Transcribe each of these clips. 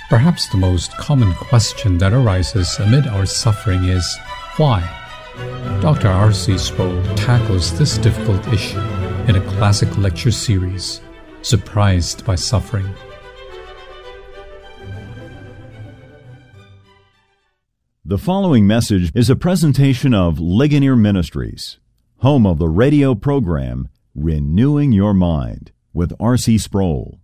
Perhaps the most common question that arises amid our suffering is, why? Dr. R.C. Sproul tackles this difficult issue in a classic lecture series, Surprised by Suffering. The following message is a presentation of Ligonier Ministries, home of the radio program Renewing Your Mind with R.C. Sproul.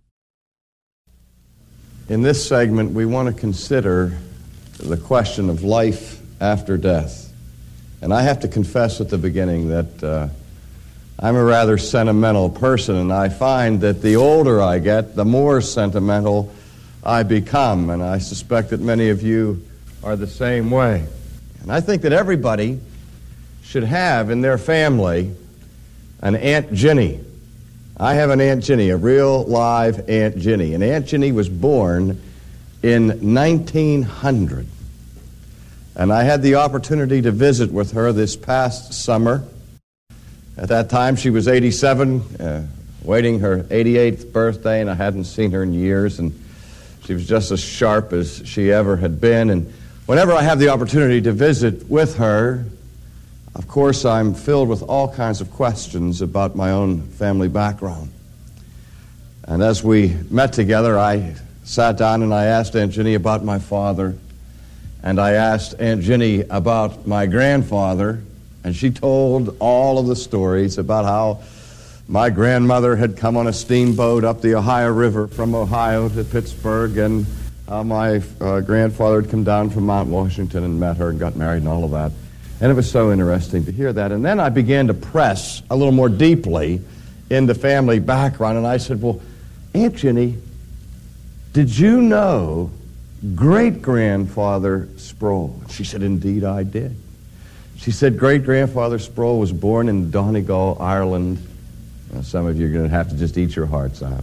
In this segment, we want to consider the question of life after death. And I have to confess at the beginning that I'm a rather sentimental person, and I find that the older I get, the more sentimental I become. And I suspect that many of you are the same way. And I think that everybody should have in their family an Aunt Ginny. I have an Aunt Ginny, a real live Aunt Ginny. And Aunt Ginny was born in 1900. And I had the opportunity to visit with her this past summer. At that time, she was 87, waiting her 88th birthday, and I hadn't seen her in years. And she was just as sharp as she ever had been. And whenever I have the opportunity to visit with her, of course, I'm filled with all kinds of questions about my own family background. And as we met together, I sat down and I asked Aunt Ginny about my father, and I asked Aunt Ginny about my grandfather, and she told all of the stories about how my grandmother had come on a steamboat up the Ohio River from Ohio to Pittsburgh, and how my grandfather had come down from Mount Washington and met her and got married and all of that. And it was so interesting to hear that. And then I began to press a little more deeply into family background. And I said, well, Aunt Ginny, did you know great-grandfather Sproul? She said, indeed I did. She said, great-grandfather Sproul was born in Donegal, Ireland. Well, some of you are going to have to just eat your hearts out.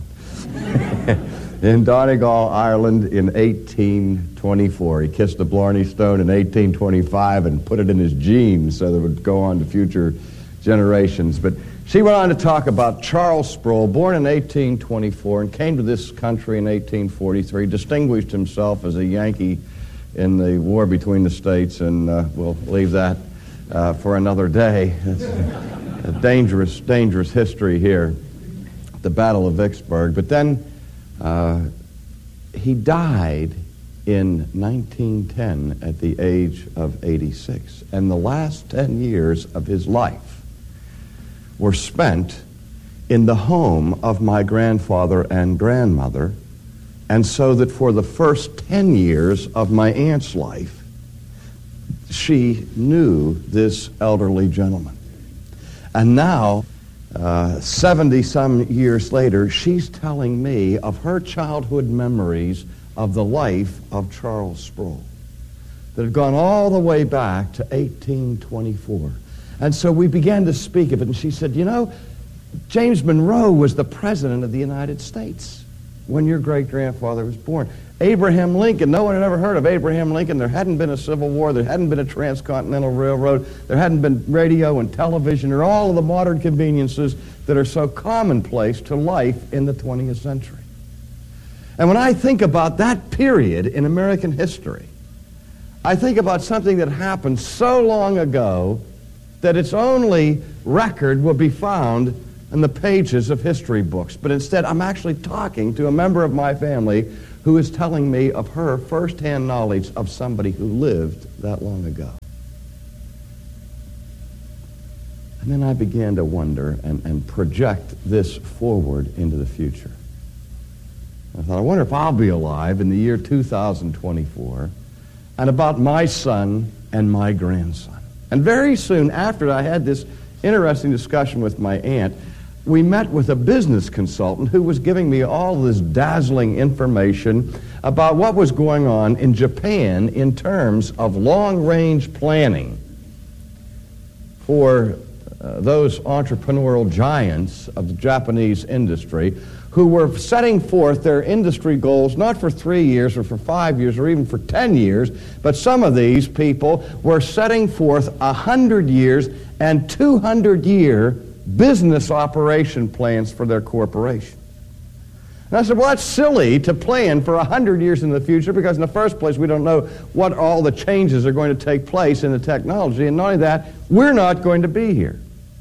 In Donegal, Ireland in 1824. He kissed the Blarney Stone in 1825 and put it in his genes so that it would go on to future generations. But she went on to talk about Charles Sproul, born in 1824 and came to this country in 1843, distinguished himself as a Yankee in the war between the states, and we'll leave that for another day. It's a dangerous, dangerous history here, the Battle of Vicksburg. But then he died in 1910 at the age of 86. And the last 10 years of his life were spent in the home of my grandfather and grandmother. And so that for the first 10 years of my aunt's life, she knew this elderly gentleman. And now, 70-some years later, she's telling me of her childhood memories of the life of Charles Sproul that had gone all the way back to 1824. And so we began to speak of it, and she said, you know, James Monroe was the President of the United States when your great-grandfather was born. Abraham Lincoln, no one had ever heard of Abraham Lincoln. There hadn't been a Civil War. There hadn't been a transcontinental railroad. There hadn't been radio and television or all of the modern conveniences that are so commonplace to life in the 20th century. And when I think about that period in American history, I think about something that happened so long ago that its only record will be found in the pages of history books. But instead, I'm actually talking to a member of my family who is telling me of her first-hand knowledge of somebody who lived that long ago. And then I began to wonder and project this forward into the future. I thought, I wonder if I'll be alive in the year 2024 and about my son and my grandson. And very soon after I had this interesting discussion with my aunt, we met with a business consultant who was giving me all this dazzling information about what was going on in Japan in terms of long-range planning for those entrepreneurial giants of the Japanese industry who were setting forth their industry goals not for 3 years or for 5 years or even for 10 years, but some of these people were setting forth 100 years and 200-year business operation plans for their corporation. And I said, well, that's silly to plan for 100 years in the future because in the first place we don't know what all the changes are going to take place in the technology. And not only that, we're not going to be here.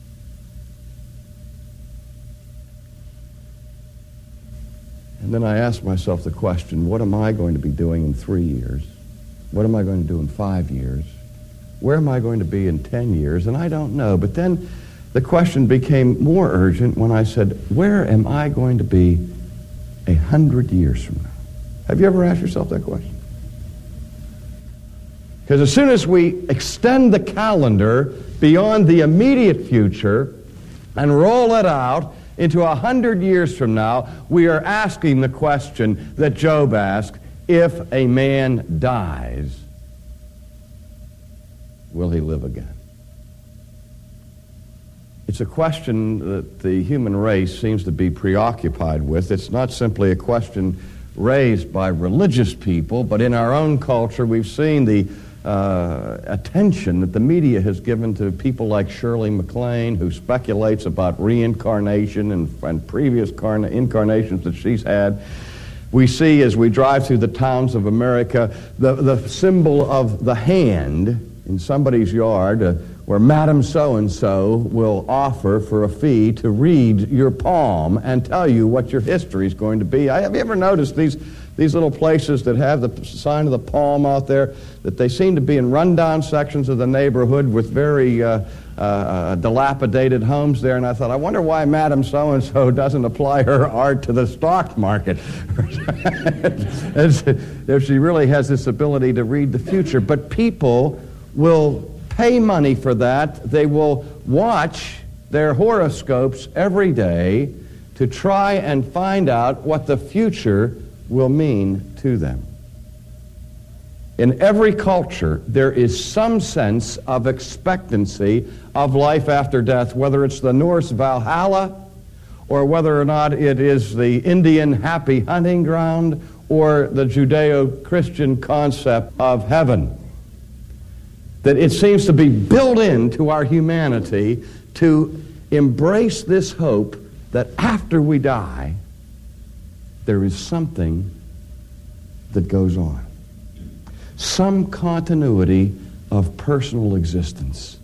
And then I asked myself the question, what am I going to be doing in 3 years? What am I going to do in 5 years? Where am I going to be in 10 years? And I don't know. But then the question became more urgent when I said, where am I going to be 100 years from now? Have you ever asked yourself that question? Because as soon as we extend the calendar beyond the immediate future and roll it out into 100 years from now, we are asking the question that Job asked, if a man dies, will he live again? It's a question that the human race seems to be preoccupied with. It's not simply a question raised by religious people, but in our own culture we've seen the attention that the media has given to people like Shirley MacLaine, who speculates about reincarnation and previous incarnations that she's had. We see as we drive through the towns of America the symbol of the hand in somebody's yard where Madam So-and-so will offer for a fee to read your palm and tell you what your history is going to be. Have you ever noticed these little places that have the sign of the palm out there, that they seem to be in rundown sections of the neighborhood with very dilapidated homes there? And I thought, I wonder why Madam So-and-so doesn't apply her art to the stock market if she really has this ability to read the future. But people will pay money for that. They will watch their horoscopes every day to try and find out what the future will mean to them. In every culture, there is some sense of expectancy of life after death, whether it's the Norse Valhalla, or whether or not it is the Indian happy hunting ground, or the Judeo-Christian concept of heaven. That it seems to be built into our humanity to embrace this hope that after we die, there is something that goes on. Some continuity of personal existence.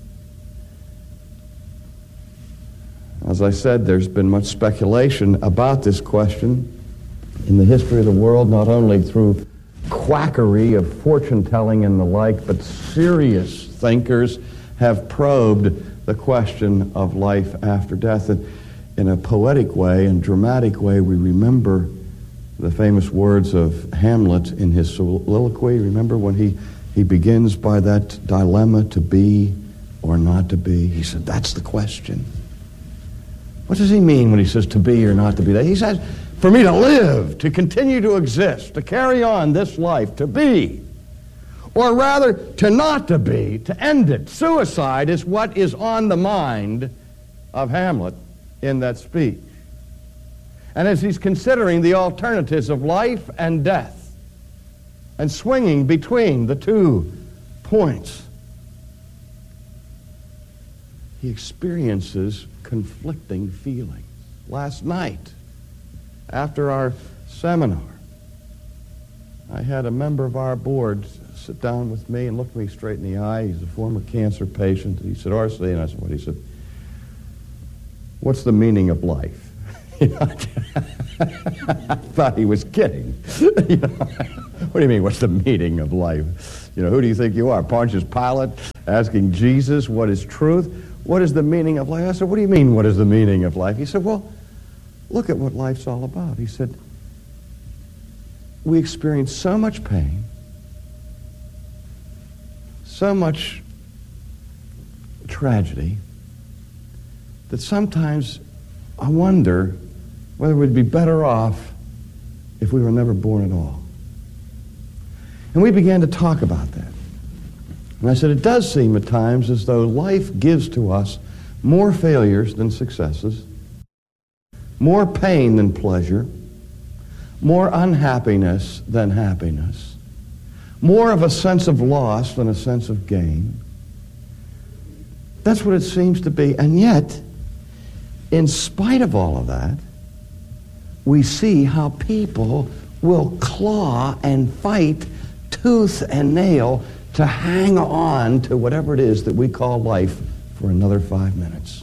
As I said, there's been much speculation about this question in the history of the world, not only through quackery of fortune-telling and the like, but serious thinkers have probed the question of life after death. And in a poetic way and dramatic way, we remember the famous words of Hamlet in his soliloquy. Remember when he begins by that dilemma, to be or not to be? He said, that's the question. What does he mean when he says to be or not to be? He says, for me to live, to continue to exist, to carry on this life, to be, or rather to not to be, to end it. Suicide is what is on the mind of Hamlet in that speech. And as he's considering the alternatives of life and death and swinging between the 2 points, he experiences conflicting feelings. Last night, after our seminar, I had a member of our board sit down with me and look me straight in the eye. He's a former cancer patient. He said, R.C., and I said, what? He said, what's the meaning of life? I thought he was kidding. What do you mean, what's the meaning of life? Who do you think you are, Pontius Pilate, asking Jesus what is truth? What is the meaning of life? I said, what do you mean, what is the meaning of life? He said, well, look at what life's all about. He said, we experience so much pain, so much tragedy, that sometimes I wonder whether we'd be better off if we were never born at all. And we began to talk about that. And I said, it does seem at times as though life gives to us more failures than successes, more pain than pleasure, more unhappiness than happiness, more of a sense of loss than a sense of gain. That's what it seems to be. And yet, in spite of all of that, we see how people will claw and fight tooth and nail to hang on to whatever it is that we call life for another 5 minutes.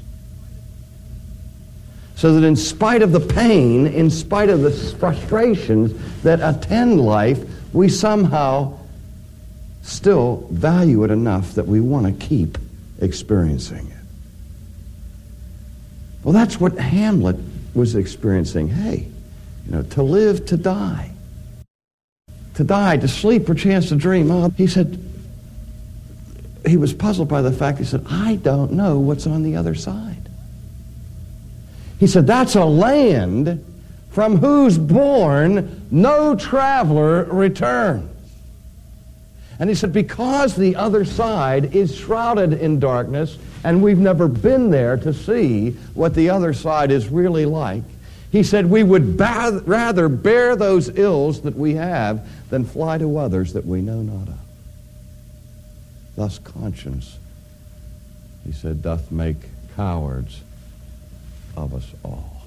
So that in spite of the pain, in spite of the frustrations that attend life, we somehow still value it enough that we want to keep experiencing it. Well, that's what Hamlet was experiencing. Hey, to live, to die. To die, to sleep, perchance to dream. Oh, he said, he was puzzled by the fact, he said, I don't know what's on the other side. He said, that's a land from whose bourne no traveler returns. And he said, because the other side is shrouded in darkness, and we've never been there to see what the other side is really like, he said, we would rather bear those ills that we have than fly to others that we know not of. Thus conscience, he said, doth make cowards of us all.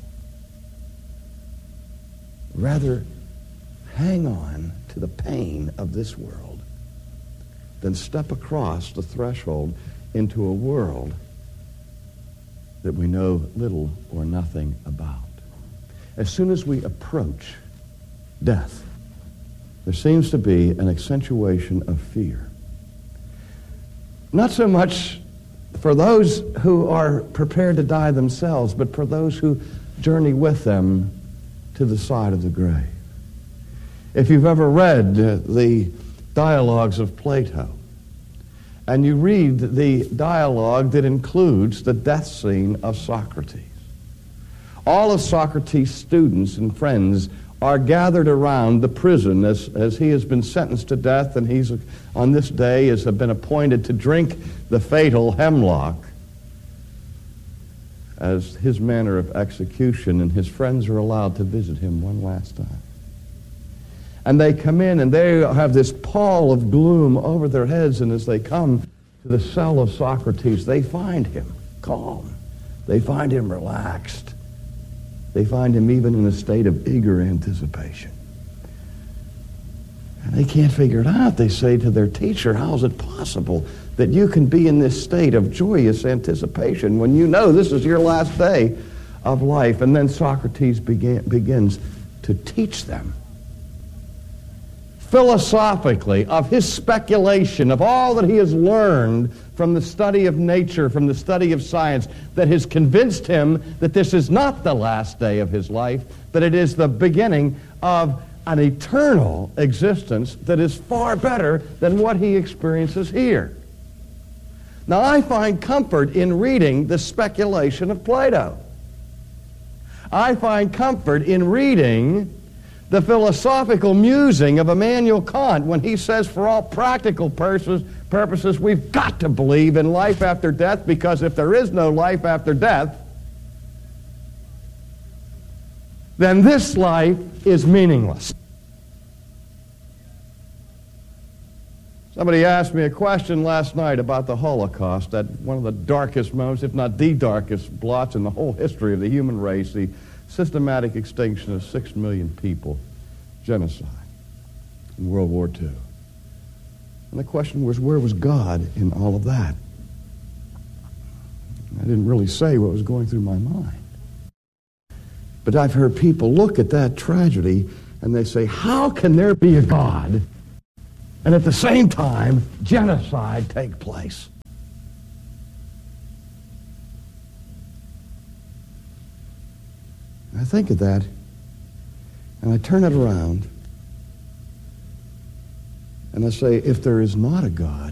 Rather hang on to the pain of this world than step across the threshold into a world that we know little or nothing about. As soon as we approach death, there seems to be an accentuation of fear. Not so much for those who are prepared to die themselves, but for those who journey with them to the side of the grave. If you've ever read the dialogues of Plato, and you read the dialogue that includes the death scene of Socrates, all of Socrates' students and friends are gathered around the prison as he has been sentenced to death, and he's on this day has been appointed to drink the fatal hemlock as his manner of execution, and his friends are allowed to visit him one last time. And they come in, and they have this pall of gloom over their heads, and as they come to the cell of Socrates, they find him calm. They find him relaxed. They find him even in a state of eager anticipation. And they can't figure it out. They say to their teacher, how is it possible that you can be in this state of joyous anticipation when you know this is your last day of life? And then Socrates begins to teach them philosophically of his speculation, of all that he has learned from the study of nature, from the study of science, that has convinced him that this is not the last day of his life, but it is the beginning of an eternal existence that is far better than what he experiences here. Now, I find comfort in reading the speculation of Plato. I find comfort in reading the philosophical musing of Immanuel Kant when he says, for all practical purposes, we've got to believe in life after death, because if there is no life after death, then this life is meaningless. Somebody asked me a question last night about the Holocaust, that one of the darkest moments, if not the darkest blots in the whole history of the human race, the systematic extinction of 6 million people, genocide in World War II. And the question was, where was God in all of that? I didn't really say what was going through my mind. But I've heard people look at that tragedy and they say, how can there be a God and at the same time genocide take place? I think of that, and I turn it around, and I say, if there is not a God,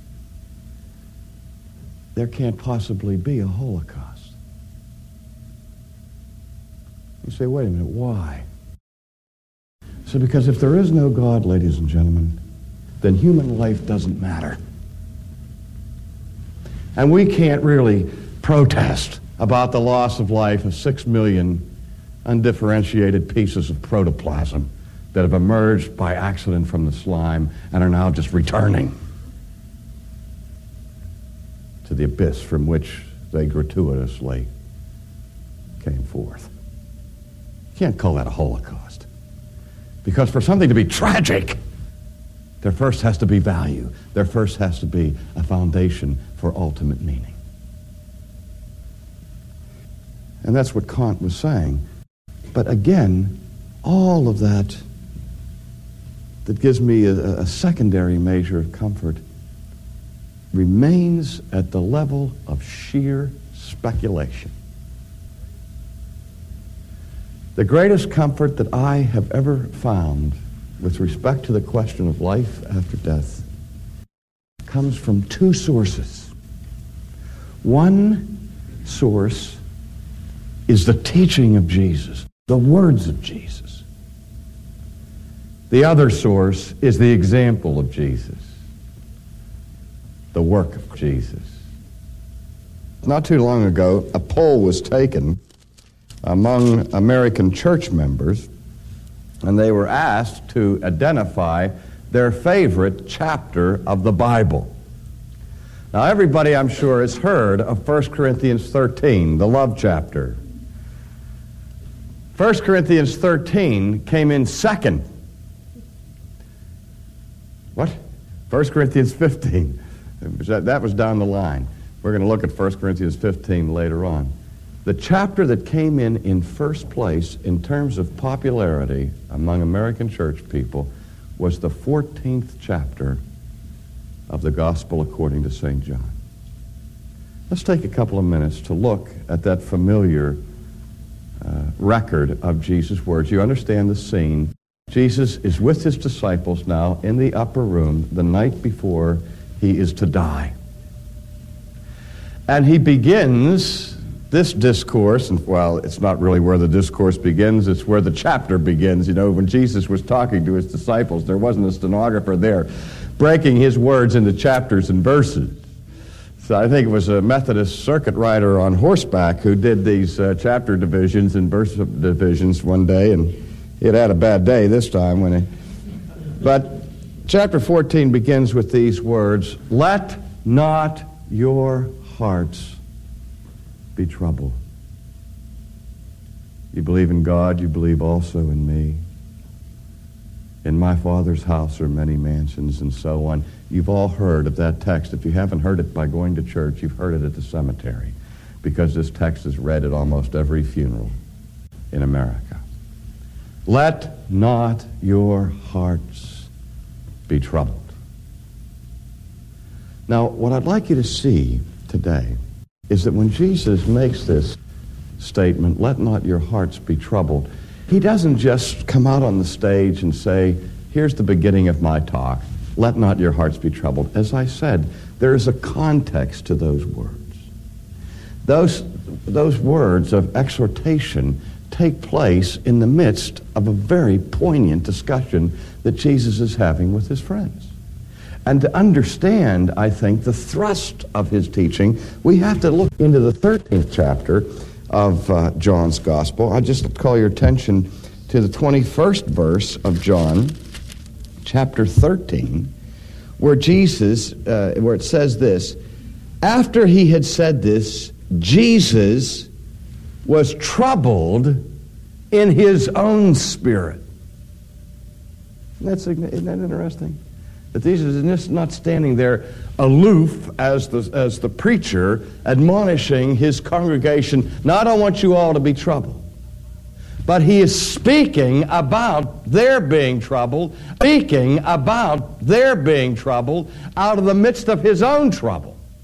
there can't possibly be a Holocaust. You say, wait a minute, why? So because if there is no God, ladies and gentlemen, then human life doesn't matter. And we can't really protest about the loss of life of 6 million undifferentiated pieces of protoplasm that have emerged by accident from the slime and are now just returning to the abyss from which they gratuitously came forth. You can't call that a Holocaust. Because for something to be tragic, there first has to be value. There first has to be a foundation for ultimate meaning. And that's what Kant was saying. But again, all of that gives me a secondary measure of comfort remains at the level of sheer speculation. The greatest comfort that I have ever found with respect to the question of life after death comes from two sources. One source is the teaching of Jesus, the words of Jesus. The other source is the example of Jesus, the work of Jesus. Not too long ago, a poll was taken among American church members, and they were asked to identify their favorite chapter of the Bible. Now, everybody, I'm sure, has heard of 1 Corinthians 13, the love chapter. 1 Corinthians 13 came in second. What? 1 Corinthians 15. That was down the line. We're going to look at 1 Corinthians 15 later on. The chapter that came in first place in terms of popularity among American church people was the 14th chapter of the Gospel according to St. John. Let's take a couple of minutes to look at that familiar record of Jesus' words. You understand the scene. Jesus is with his disciples now in the upper room the night before he is to die. And he begins this discourse, and well, it's not really where the discourse begins, it's where the chapter begins. You know, when Jesus was talking to his disciples, there wasn't a stenographer there breaking his words into chapters and verses. So I think it was a Methodist circuit rider on horseback who did these chapter divisions and verse divisions one day, and he had a bad day this time. But chapter 14 begins with these words, "Let not your hearts be troubled. You believe in God, you believe also in me. In my Father's house are many mansions," and so on. You've all heard of that text. If you haven't heard it by going to church, you've heard it at the cemetery, because this text is read at almost every funeral in America. Let not your hearts be troubled. Now, what I'd like you to see today is that when Jesus makes this statement, "Let not your hearts be troubled," he doesn't just come out on the stage and say, "Here's the beginning of my talk. Let not your hearts be troubled." As I said, there is a context to those words. Those words of exhortation take place in the midst of a very poignant discussion that Jesus is having with his friends. And to understand, I think, the thrust of his teaching, we have to look into the 13th chapter of John's Gospel. I just call your attention to the 21st verse of John, chapter 13, where where it says this, "After he had said this, Jesus was troubled in his own spirit." Isn't that interesting? That Jesus is just not standing there aloof as the preacher admonishing his congregation, "Now, I don't want you all to be troubled." But he is speaking about their being troubled out of the midst of his own trouble.